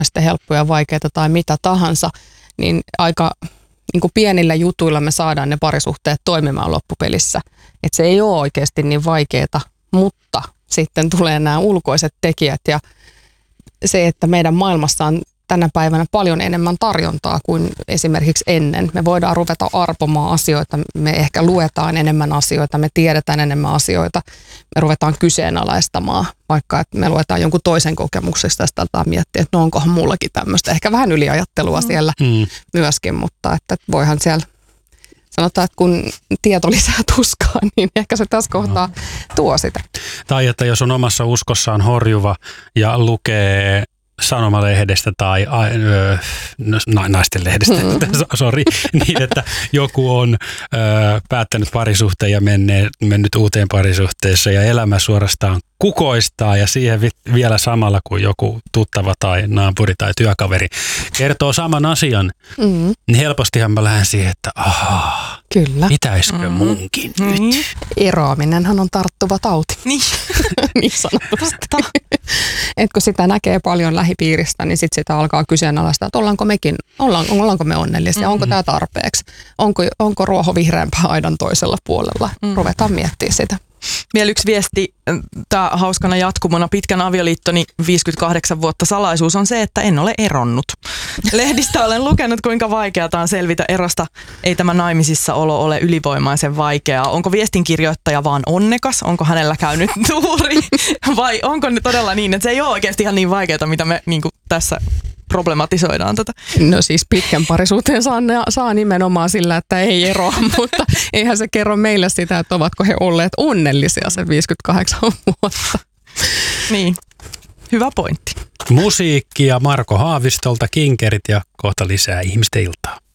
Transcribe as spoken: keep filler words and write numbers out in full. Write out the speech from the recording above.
sitten helppoja, vaikeita tai mitä tahansa, niin aika niin kuin pienillä jutuilla me saadaan ne parisuhteet toimimaan loppupelissä. Että se ei ole oikeasti niin vaikeaa, mutta sitten tulee nämä ulkoiset tekijät ja se, että meidän maailmassa on tänä päivänä paljon enemmän tarjontaa kuin esimerkiksi ennen. Me voidaan ruveta arpomaan asioita, me ehkä luetaan enemmän asioita, me tiedetään enemmän asioita, me ruvetaan kyseenalaistamaan, vaikka että me luetaan jonkun toisen kokemuksesta ja sitä aletaan miettiä, että no onkohan mullakin tämmöistä. Ehkä vähän yliajattelua siellä mm. myöskin, mutta että voihan siellä sanotaan, että kun tieto lisää tuskaa, niin ehkä se tässä kohtaa no. tuo sitä. Tai että jos on omassa uskossaan horjuva ja lukee sanomalehdestä tai öö, naisten lehdestä, mm-hmm. sori, niin että joku on öö, päättänyt parisuhteen ja menne, mennyt uuteen parisuhteessa ja elämä suorastaan kukoistaa ja siihen vi- vielä samalla kuin joku tuttava tai naapuri tai työkaveri kertoo saman asian, mm-hmm. niin helpostihan mä lähden siihen, että ahaa, kyllä. pitäisikö mm-hmm. munkin mm-hmm. nyt? Eroaminenhan on tarttuva tauti. Niin, niin sanotusti. Et kun sitä näkee paljon lähipiiristä, niin sitten sitä alkaa kyseenalaistaa, että ollaanko mekin, ollaan, ollaanko me onnellisia, mm-hmm. onko tämä tarpeeksi, onko, onko ruoho vihreämpää aidan toisella puolella. Mm-hmm. Ruvetaan miettimään sitä. Vielä yksi viesti, tämä hauskana jatkumona, pitkän avioliittoni viisikymmentäkahdeksan vuotta salaisuus on se, että en ole eronnut. Lehdistä olen lukenut, kuinka vaikeaa on selvitä erosta. Ei tämä naimisissa olo ole ylivoimaisen vaikeaa. Onko viestinkirjoittaja vaan onnekas? Onko hänellä käynyt tuuri? Vai onko ne todella niin, että se ei ole oikeasti ihan niin vaikeaa, mitä me niin kuin tässä problematisoidaan tätä? No siis pitkän parisuhteen saa, saa nimenomaan sillä, että ei eroa, mutta eihän se kerro meille sitä, että ovatko he olleet onnellisia sen viisikymmentäkahdeksan vuotta. Niin, hyvä pointti. Musiikkia Marko Haavistolta, Kinkerit ja kohta lisää Ihmisten iltaa.